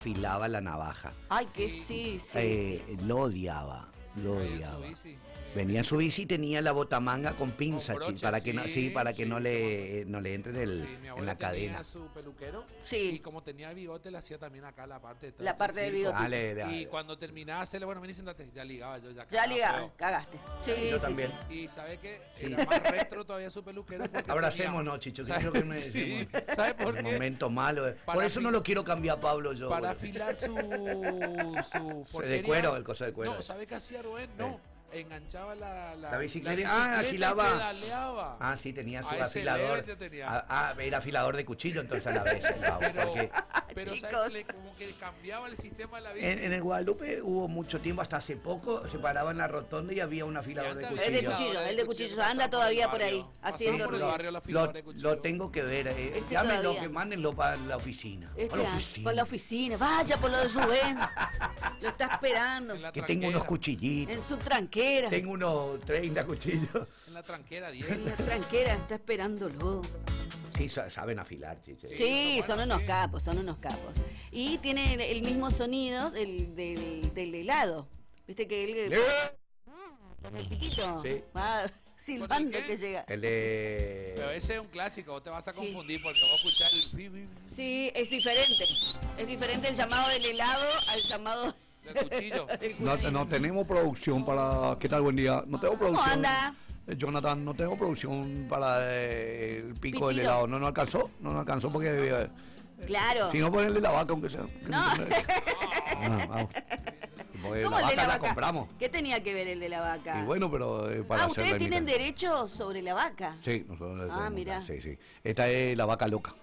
afilaba la navaja. Ay, que sí. Lo odiaba. Bici. Venía en su bici y tenía la botamanga con pinza, Con brocha, para que no, para que sí, no le entre mi en abuela la cadena. tenía su peluquero. Sí. Y como tenía bigote, le hacía también acá la parte de atrás La parte del circo. bigote. Dale. Y cuando terminaba de hacerle, bueno, vení, sentate, ya ligaba yo, ya Ya cagaba ligaba, feo. cagaste. Sí, Yo sí, también. sí. Y ¿sabe qué? Era más retro todavía su peluquero. Abracémonos, Chicho, que creo que me decimos. ¿Sabe por Un qué? momento malo. Por Para eso no lo quiero cambiar, Pablo, yo. Para boludo. afilar su porquería. De cuero, el coso de cuero. No, ¿sabe qué hacía Rubén? No. Enganchaba la bicicleta. Agilaba. Pedaleaba. Ah, sí, tenía su A ese afilador. level ya tenía. Era afilador de cuchillo, entonces a la vez. Pero Chicos. ¿sabes? Como que cambiaba el sistema de la bici. En el Guadalupe hubo mucho tiempo, hasta hace poco, se paraba en la rotonda y había un afilador de Y cuchillo. El de cuchillo, anda todavía por ahí, haciendo por el ruido. barrio el afilador de cuchillo. Lo tengo que ver. Llámenlo, todavía. que mándenlo para la oficina. Por la oficina, vaya por lo de Rubén. Lo está esperando. En la Que tengo tranquera. unos cuchillitos. En su tranquera. Tengo unos 30 cuchillos. En la tranquera, 10. En la tranquera, está esperándolo. Sí, saben afilar, chiche. Sí, son son buenos, unos sí. capos, son unos capos. Y tiene el mismo sonido del helado. ¿Viste que él... Con el piquito. Sí. Va silbando qué? que llega. El de... Pero ese es un clásico, vos te vas a Sí. confundir porque vos escuchás el Sí, es diferente. Es diferente el llamado del helado al llamado del cuchillo. del No, cuchillo. no tenemos producción para... ¿Qué tal? Buen día. No tengo producción. ¿Cómo anda? Jonathan, no tengo producción para el pico del Pitito. helado. No nos alcanzó porque... Claro. si no, ponerle la vaca, aunque sea. No. Vamos. Porque ¿Cómo la el de vaca la la vaca? compramos. ¿Qué tenía que ver el de la vaca? Y bueno, pero para hacer ustedes la tienen imitación. derecho sobre la vaca. Sí, nosotros le tenemos, mirá. Sí. Esta es la vaca loca.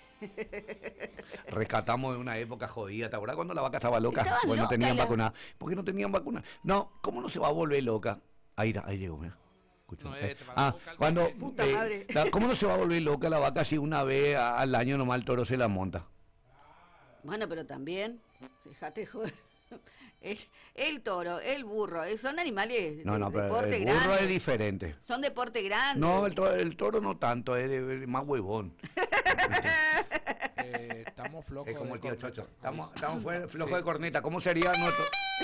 Rescatamos de una época jodida, ¿te acuerdas cuando la vaca estaba loca? Estaban Pues no locas tenían las- vacuna. ¿Por qué no tenían vacuna? No, ¿cómo no se va a volver loca? Ahí llegó, mira. Escucha. No, te van a buscar el cuando... café. Puta madre. ¿Cómo no se va a volver loca la vaca si una vez al año nomás el toro se la monta? Bueno, pero también, fíjate, joder. El toro, el burro, son animales No, de pero porte el burro grande. es diferente. Son de porte grande. No, el toro no tanto, es más huevón. Estamos flojos. Es como de el tío corneta. Chocho. Estamos flojos de corneta. ¿Cómo sería nuestro...?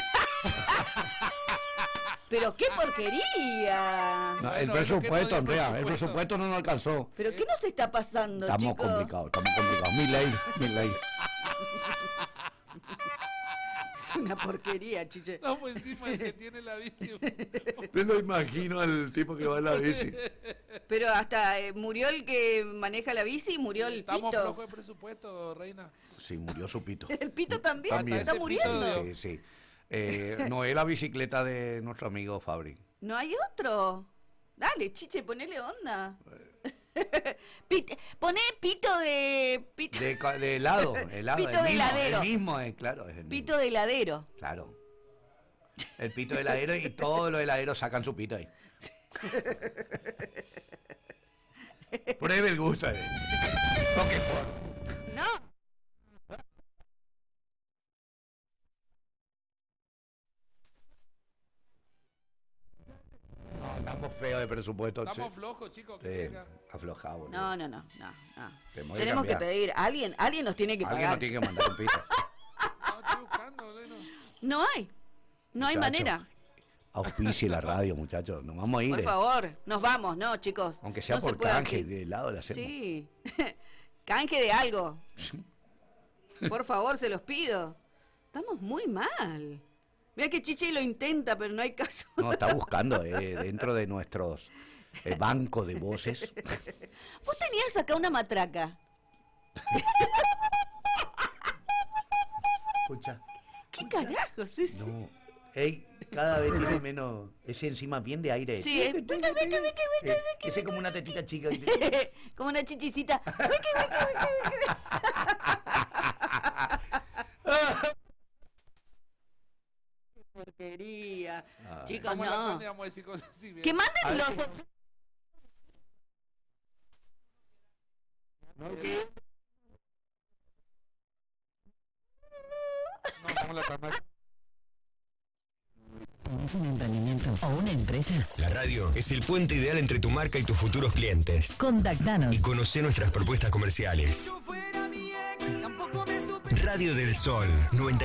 Pero qué porquería. No, Bueno, el es lo que presupuesto, no dio Andrea, el presupuesto. presupuesto no nos alcanzó. Pero qué nos está pasando, Estamos chicos. complicados. Mi ley. Es una porquería, chiche. No, pues encima el que tiene la bici. Me lo imagino al tipo que va en la bici. Pero hasta murió el que maneja la bici y murió el Estamos pito. flojos de presupuesto, reina. Sí, murió su pito. El pito también, También. se está Ese muriendo. pito Sí. No es la bicicleta de nuestro amigo Fabri. No hay otro. Dale, chiche, ponele onda. Poné pito de... De helado. Pito el de mismo, heladero. El mismo, claro. Es el mismo. Pito de heladero. Claro. El pito de heladero y todos los heladeros sacan su pito ahí. Pruebe el gusto. Toque por. No. No, estamos feos de presupuesto. Estamos che. flojos, chicos. Sí, aflojado. boludo. No. Tenemos Tenemos que cambiar. pedir. Alguien nos tiene que Alguien pagar. nos tiene que mandar un pito. No, estoy buscando, Leno. No hay. No hay Muchacho, manera. Auspicie la radio, muchachos. Nos vamos a ir. Por favor, nos vamos, ¿no, chicos? Aunque sea No se por puede canje, así. de helado le hacemos. Sí. Canje de algo. Por favor, se los pido. Estamos muy mal. Mira que Chiche lo intenta, pero no hay caso. No, está buscando dentro de nuestros banco de voces. Vos tenías acá una matraca. Escucha. ¿Qué carajos es? No. Ey, cada vez tiene menos. Ese encima bien de aire. Sí, es... Ese como una tetita chica. Como una chichicita. Porquería. Chicos, Vamos a la no. tanda y vamos a decir cosas así. bien. Que manden los... No, vamos a la tanda. ¿Es un emprendimiento o una empresa? La radio es el puente ideal entre tu marca y tus futuros clientes. Contactanos. Y conoce nuestras propuestas comerciales. Radio Radio del Sol 90.